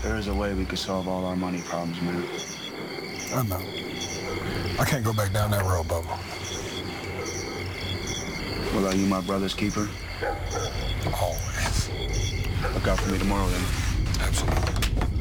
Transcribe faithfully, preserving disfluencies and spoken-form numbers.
There is a way we could solve all our money problems, man. I know. I can't go back down that road, Bubba. Well, are you my brother's keeper? Always. Look out for me tomorrow, then. Absolutely.